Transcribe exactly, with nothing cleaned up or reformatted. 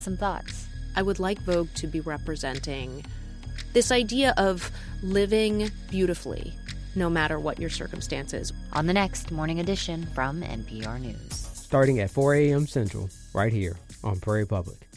Some thoughts. I would like Vogue to be representing this idea of living beautifully, no matter what your circumstances. On the next Morning Edition from N P R News. Starting at four a.m. Central, right here on Prairie Public.